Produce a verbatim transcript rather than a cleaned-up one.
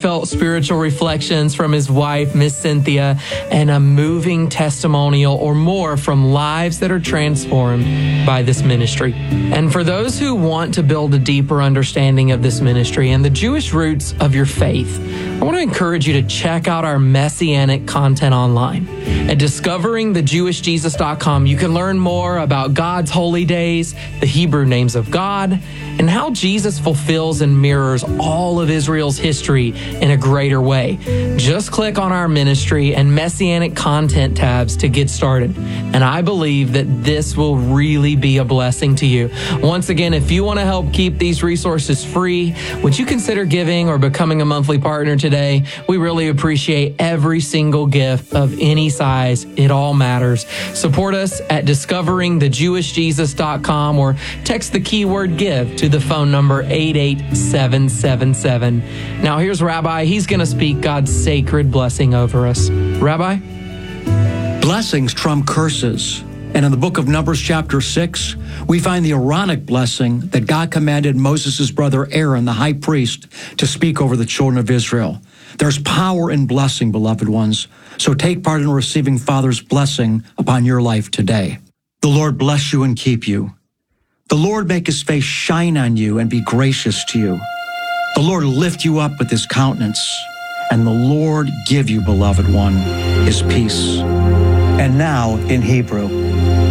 heartfelt spiritual reflections from his wife, Miss Cynthia, and a moving testimonial or more from lives that are transformed by this ministry. And for those who want to build a deeper understanding of this ministry and the Jewish roots of your faith, I want to encourage you to check out our messianic content online. At discovering the jewish jesus dot com, you can learn more about God's holy days, the Hebrew names of God, and how Jesus fulfills and mirrors all of Israel's history in a greater way. Just click on our ministry and messianic content tabs to get started. And I believe that this will really be a blessing to you. Once again, if you want to help keep these resources free, would you consider giving or becoming a monthly partner today? We really appreciate every single gift of any size. It all matters. Support us at discovering the jewish jesus dot com or text the keyword give to the phone number eight eight seven seven seven. Now here's Rabbi. He's going to speak God's sacred blessing over us. Rabbi? Blessings trump curses. And in the book of Numbers chapter six, we find the Aaronic blessing that God commanded Moses' brother Aaron, the high priest, to speak over the children of Israel. There's power in blessing, beloved ones. So take part in receiving Father's blessing upon your life today. The Lord bless you and keep you. The Lord make his face shine on you and be gracious to you. The Lord lift you up with his countenance, and the Lord give you, beloved one, his peace. And now in Hebrew.